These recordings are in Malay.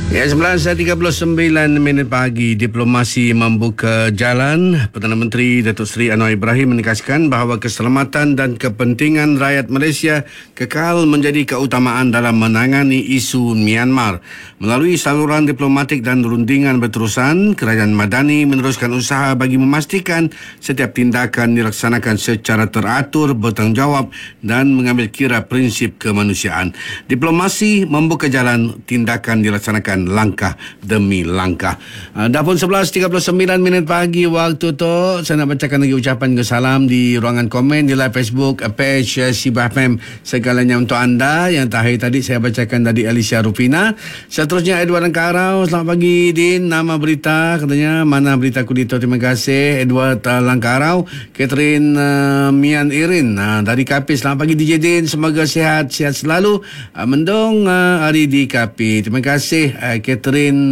Ya, 11.39 pagi, diplomasi membuka jalan. Perdana Menteri Datuk Seri Anwar Ibrahim menegaskan bahawa keselamatan dan kepentingan rakyat Malaysia kekal menjadi keutamaan dalam menangani isu Myanmar. Melalui saluran diplomatik dan rundingan berterusan, Kerajaan Madani meneruskan usaha bagi memastikan setiap tindakan dilaksanakan secara teratur, bertanggungjawab dan mengambil kira prinsip kemanusiaan. Diplomasi membuka jalan, tindakan dilaksanakan langkah demi langkah. Dah pun 11.39 pagi waktu tu. Saya nak bacakan lagi ucapan kesalam di ruangan komen di live Facebook page Siba FM segalanya untuk anda. Yang terakhir tadi saya bacakan dari Alicia Rufina. Seterusnya Edward Langkarau. Selamat pagi Din. Nama berita katanya mana berita Kudito. Terima kasih Edward Langkarau. Catherine Mian Irin dari Kapi. Selamat pagi DJ Din. Semoga sihat selalu. Mendung hari di Kapi. Terima kasih Catherine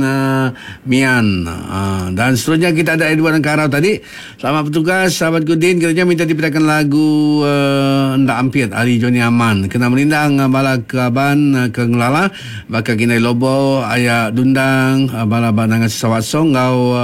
Mian. Dan seterusnya kita ada Edward Langkarau tadi. Selamat bertugas sahabat Kudin. Katanya minta dipindahkan lagu Ndak Ampit Hari Joni Aman. Kena melindang bala kaban ke ngelala. Baka kinai lobo ayak dundang bala banangan sesawat song ngau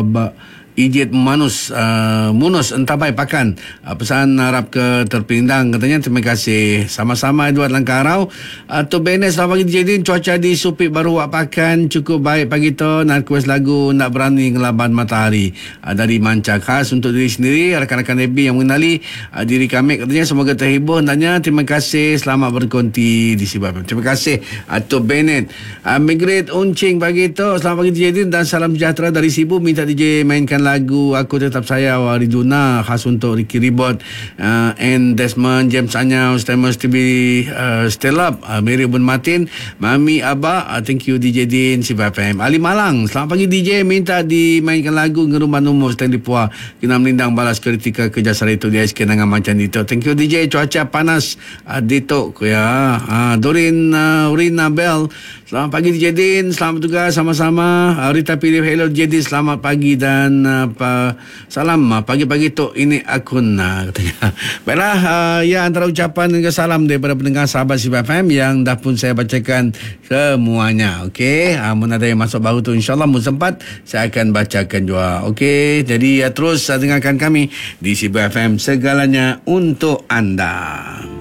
ijit munus entapai pakan. Pesan harap ke terpindang katanya. Terima kasih sama-sama Edward Langkarau. Tu Benes selamat pagi jadi cuaca di Supit baru wak pakan cukup baik pagi tu. Nak kuas lagu Nak Berani Ngelaban Matahari dari Manca khas untuk diri sendiri, rakan-rakan Ebi yang mengenali diri kami katanya. Semoga terhibur hendaknya. Terima kasih, selamat berkonti di Siba. Terima kasih Tu Benet. Migret Uncing pagi tu selamat pagi jadi dan salam sejahtera dari Sibu. Minta DJ mainkan lagu Aku Tetap Sayang Wariduna khas untuk Ricky Ribot and Desmond James Anyau Stamos TV Stella Mary Bun Martin Mami Abah. Thank you DJ Din Siba FM. Ali Malang selamat pagi DJ, minta dimainkan lagu Ngeruman Umur Stanley Puah kena melindang balas kritika kerjasara itu dia sekenangan macam itu. Thank you DJ. Cuaca panas ditok ya. Dorin Rina Bell selamat pagi DJ Din, selamat bertugas sama-sama. Rita Pilih hello DJ Din, selamat pagi dan salam pagi-pagi tu ini akun katanya. Baiklah, ya antara ucapan dan salam daripada pendengar sahabat Siba FM yang dah pun saya bacakan semuanya. Okey, mun ada yang masuk baru tu insyaAllah mun sempat saya akan bacakan juga. Okey, jadi terus dengarkan kami di Siba FM segalanya untuk anda.